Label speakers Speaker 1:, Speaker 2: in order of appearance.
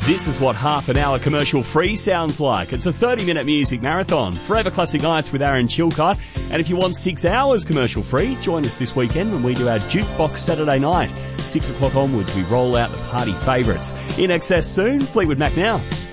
Speaker 1: This is what half an hour commercial free sounds like. It's a 30-minute music marathon. Forever Classic Nights with Aaron Chilcott. And if you want 6 hours commercial free, join us this weekend when we do our Jukebox Saturday night. 6 o'clock onwards, we roll out the party favourites. In excess soon, Fleetwood Mac now.